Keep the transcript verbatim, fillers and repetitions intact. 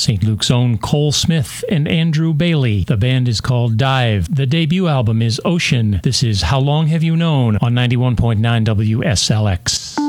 Saint Luke's own Cole Smith and Andrew Bailey. The band is called Dive. The debut album is Ocean. This is How Long Have You Known on ninety-one point nine W S L X.